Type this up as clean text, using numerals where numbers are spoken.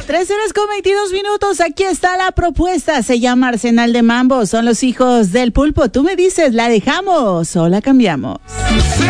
3:22. Aquí está la propuesta. Se llama Arsenal de Mambo. Son los hijos del pulpo. Tú me dices, ¿la dejamos o la cambiamos?